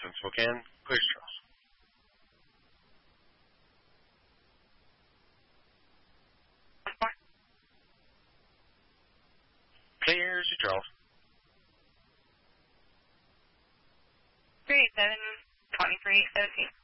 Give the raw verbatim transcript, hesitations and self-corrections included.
in Spokane. Clear straws. Clear as you draw. three seven twenty-three seventeen.